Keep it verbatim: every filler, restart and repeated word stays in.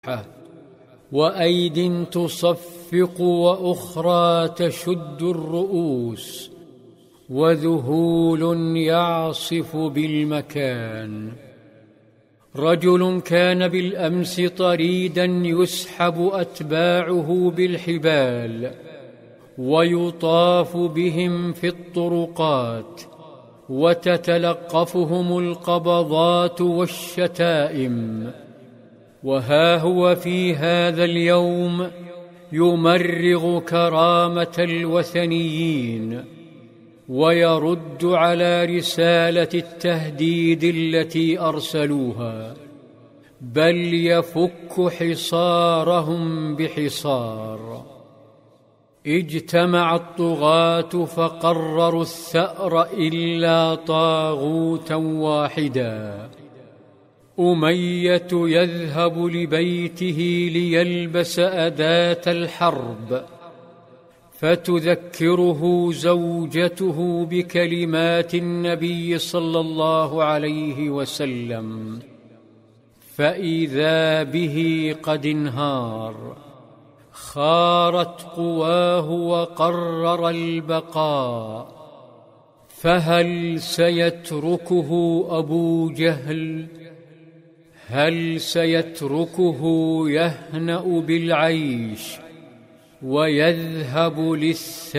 وأيد تصفق وأخرى تشد الرؤوس، وذهول يعصف بالمكان. رجل كان بالأمس طريدا يسحب أتباعه بالحبال ويطاف بهم في الطرقات وتتلقفهم القبضات والشتائم، وها هو في هذا اليوم يمرغ كرامة الوثنيين ويرد على رسالة التهديد التي أرسلوها، بل يفك حصارهم بحصار. اجتمع الطغاة فقرروا الثأر إلا طاغوتا واحدا. أمية يذهب لبيته ليلبس أداة الحرب، فتذكره زوجته بكلمات النبي صلى الله عليه وسلم، فإذا به قد انهار، خارت قواه وقرر البقاء. فهل سيتركه أبو جهل؟ هل سيتركه يهنأ بالعيش ويذهب للثاني